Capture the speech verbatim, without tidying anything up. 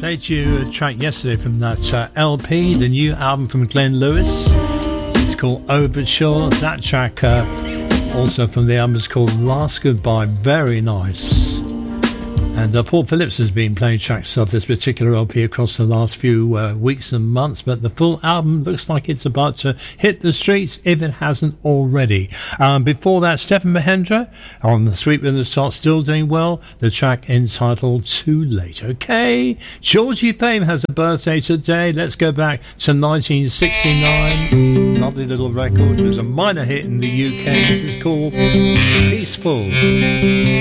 Played you a track yesterday from that uh, L P, the new album from Glenn Lewis. It's called Overture. That track uh, also from the album is called Last Goodbye. Very nice. And uh, Paul Phillips has been playing tracks of this particular L P across the last few uh, weeks and months, but the full album looks like it's about to hit the streets if it hasn't already. Um, before that, Stefan Mahendra on the Sweep in the Start, still doing well. The track entitled Too Late. Okay, Georgie Fame has a birthday today. Let's go back to nineteen sixty-nine. Lovely little record. It was a minor hit in the U K. This is called Peaceful.